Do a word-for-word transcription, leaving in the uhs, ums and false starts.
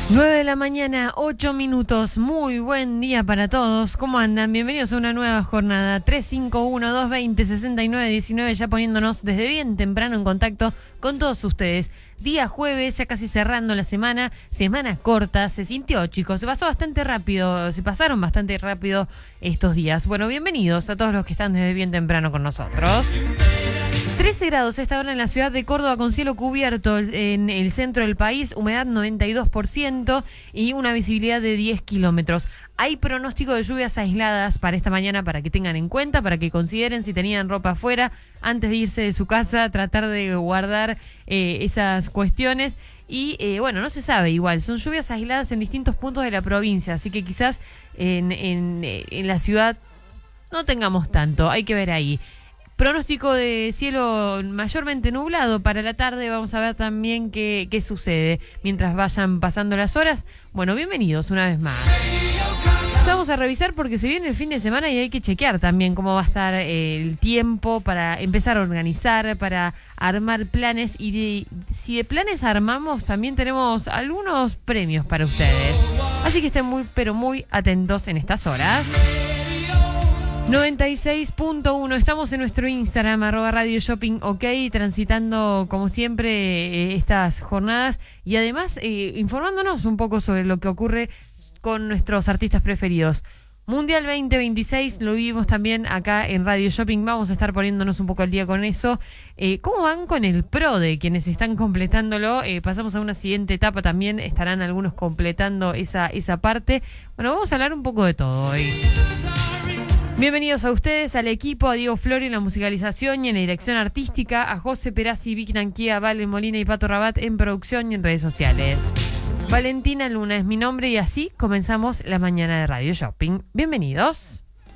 nueve de la mañana, ocho minutos. Muy buen día para todos. ¿Cómo andan? Bienvenidos a una nueva jornada. tres cinco uno, dos dos cero, seis nueve uno nueve, ya poniéndonos desde bien temprano en contacto con todos ustedes. Día jueves, ya casi cerrando la semana. Semana corta. Se sintió, chicos. Se pasó bastante rápido. Se pasaron bastante rápido estos días. Bueno, bienvenidos a todos los que están desde bien temprano con nosotros. trece grados esta hora en la ciudad de Córdoba con cielo cubierto en el centro del país, humedad noventa y dos por ciento y una visibilidad de diez kilómetros. Hay pronóstico de lluvias aisladas para esta mañana para que tengan en cuenta, para que consideren si tenían ropa afuera antes de irse de su casa, tratar de guardar eh, esas cuestiones. Y eh, bueno, no se sabe igual, son lluvias aisladas en distintos puntos de la provincia, así que quizás en, en, en la ciudad no tengamos tanto, hay que ver ahí. Pronóstico de cielo mayormente nublado para la tarde. Vamos a ver también qué, qué sucede mientras vayan pasando las horas. Bueno, bienvenidos una vez más. Ya vamos a revisar porque se viene el fin de semana y hay que chequear también cómo va a estar el tiempo para empezar a organizar, para armar planes. Y de, si de planes armamos, también tenemos algunos premios para ustedes. Así que estén muy, pero muy atentos en estas horas. noventa y seis punto uno, estamos en nuestro Instagram, arroba Radio Shopping OK, transitando como siempre eh, estas jornadas y además eh, informándonos un poco sobre lo que ocurre con nuestros artistas preferidos. Mundial veinte veintiséis lo vivimos también acá en Radio Shopping, vamos a estar poniéndonos un poco al día con eso. Eh, ¿Cómo van con el Pro de quienes están completándolo? Eh, pasamos a una siguiente etapa también, estarán algunos completando esa, esa parte. Bueno, vamos a hablar un poco de todo hoy. Bienvenidos a ustedes, al equipo, a Diego Flori en la musicalización y en la dirección artística, a José Perazzi, Vicky Nanquía, Vale Molina y Pato Rabat en producción y en redes sociales. Valentina Luna es mi nombre y así comenzamos la mañana de Radio Shopping. Bienvenidos.